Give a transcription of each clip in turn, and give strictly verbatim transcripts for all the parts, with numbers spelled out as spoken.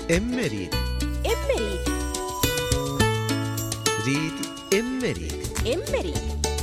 Emmeriti. Emmeriti. Riti emmeriti. Emmeriti.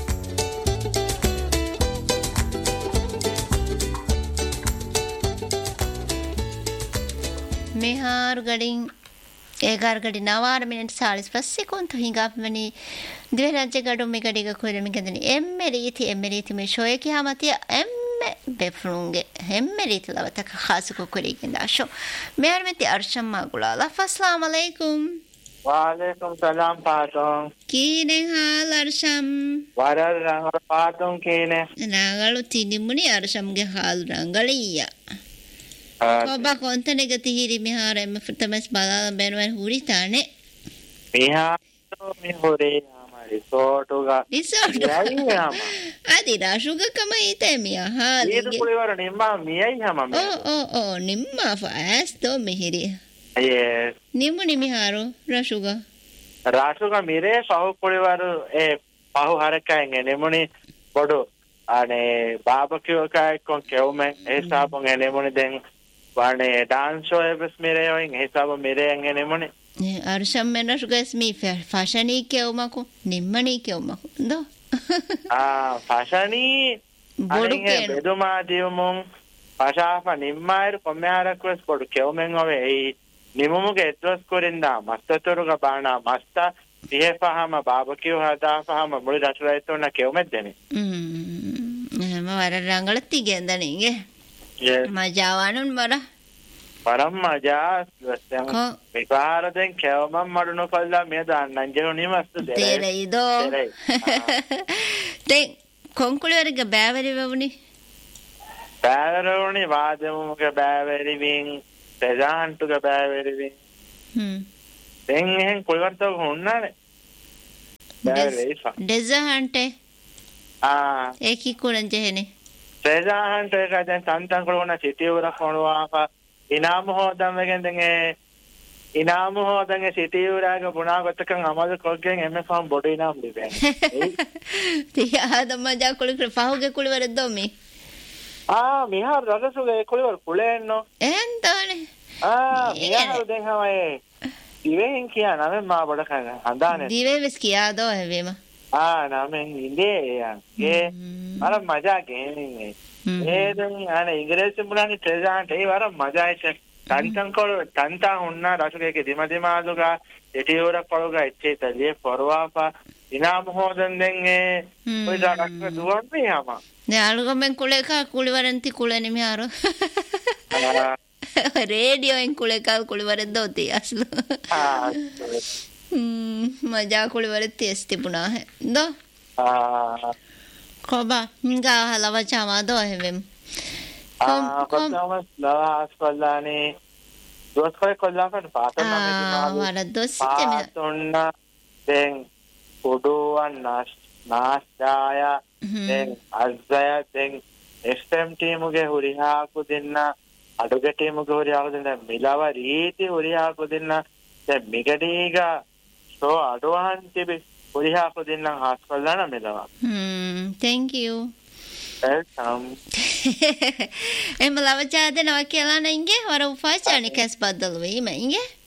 මෙහාරු ගඩින් ඒකාර ගඩි නවාර minute සාලිස් පස්සේ කොන්තු හිඟාපමනි දිවරජ්‍ය ගඩු මේ ගඩිග කුරමි ගදනි එම්මෙරීති එම්මෙරීති මේ ෂෝය කියාමතිය එම්මෙ බෙෆරුන්ගේ එම්මෙරීති ලවතක ખાસුකු කුරීගෙන් දාෂෝ මෙහාර මෙති අර්ෂම් මාගුලාලා අස්ලාම අලයිකුම් वालेकुम सलाम पातों කීනෙන් හාල් අර්ෂම් वरर रंगल पातों कीने නාගලු තිනිමුනි අර්ෂම්ගේ හාල් රංගලියා ඔබ කොන්තනෙග තිහිරි මිහාර එම ෆතමස් බලාල බැනුවන් හුරිතානේ මිහාර මිහොරේ हमारी सोटुगा රිසෝට් යයි යම අදි රාශුග කම හිතේ මිහාල් ඊට පුලිවර නිම්මා මියයි යම ඕ ඕ ඕ නිම්මා ෆාස් තෝ මිහිරි yes නිම්මුනි මිහාරු රාශුග රාෂුගා මිරේ පහු පුලිවර ඒ පහු හරකයෙන් එනෙමුනි බඩු අනේ බාබකියෝ කයි කොන් කෙවුමෙන් ඒ සාපොන් එනෙමුනි දැන් वाने डांस शो है बस मेरे होइंग हिसाब मेरे अंगे ने मने අර්ෂම් මෙන්න රාශුගස් මී ෆැෂනී කෙවුමකු නිම්මනී කෙවුමකු දෝ ආ ෆැෂනී බොඩු අනේ බෙදුමා දියුමුන් පාෂාෆ නිම්මායර කොම්මයාරක්වස් බොඩු කෙවුමෙන් ඔවේ ඒ නිමුමුගේ එද්වස් කොරින්දා මස්තතරුග බානා මස්තා දිහෙපහම බාබකියෝ හදාපහම මුළු රටරයිතෝන කෙවුමෙත් දෙනේ ම් එහෙම වර රංගල තිගෙන්දනේ yes මජාවනුන් බර පරම් මජා කො විකාර දැන් කෙවමම් මඩුණු කල්ලා මේ දාන්නන් ජෙනුනි මස්ත දෙරේ තේරෙයිදෝ දැන් කොන්කුලවරග බෑවරි වවුනි බෑවරුණි වාදමුගේ බෑවරිවින් තෙජාන්ටුගේ බෑවරිවින් හ්ම් දැන් එහෙන් කුලවර්තව හොන්නානේ බෑවරිෆා ඩෙසහන්ටේ ආ ඒකි කුලන් ජෙහෙනේ තෙජාන්ට එක දැන් තන්තන් කොලවන සිටියවර කොණවාක ඉනාම හොදම් වගෙන් දැන් ඒ ඉනාම හොදන්ගේ සිටියවරගේ පුණාගතකන් අමද කොග්ගෙන් එම්එෆම් බොඩ ඉනාම දෙබෑ තියා දමජා කුල පහුගේ කුලවර දොමි ආ මිහාර රගසුගේ කුලවර කුලෙන්නෝ එන්තෝනේ ආ මිහාර දැන් හමයි ඉවෙන් කියා නම මා බඩ කන හඳානේ දිවෙස් කියා දෝ හැවීම ආ නමෙන් ඉන්නේ ඒ අර මජා ගේන්නේ ඒ දැන් අනේ ඉංග්‍රීසි මුලන්නේ ට්‍රෙජාන්ට ඒ වර මජා ඉච්ච තන්තන් කොල තන්තා හොන්නා රසුගේ දිම දිමාදුගා එටියෝර පොළගා ඉච්චේ තලිය පොරවාපා ඉනාම හොදන් දැන් ඒ ඔය දාඩක් දුවන්නේ යම නේ අලුගමෙන් කුලේක කුලිවරන්ති කුලෙනි මිහාරු රේඩියෝ එන් කුලේක කුලිවරෙන් දෝති අස්ලු ආ ම් මජා කුලිවරෙ තෙස්ති පුනා හේ දෝ ආ කොබා නිගා හලව චාමා දෝ හැවෙම් ආ කොතම ලවාස් කොල්ලානේ දොස් කොයි කොල්ලාකට පාතන ආ වර දොස් සිටම පාතොන්න දැන් පොඩෝවන් නාස් නාස්දාය දැන් අස්සය දැන් එස්එම් ටීමුගේ හුරිහාකු දෙන්න අඩුගේ ටීමුගේ හුරිහාකු දෙන්න මිලව රීති හුරිහාකු දෙන්න දැන් මිගඩීගා සෝ අඩුවන් තිබේ හුරිහාකු දෙන්න හාස් කොල්ලාන මිලව හ්ම් thank you welcome එම ලව චා දෙනවා කියලා නේ ඉංගේ වර උපාචාරණි කැස් බද්දල වෙයිම ඉංගේ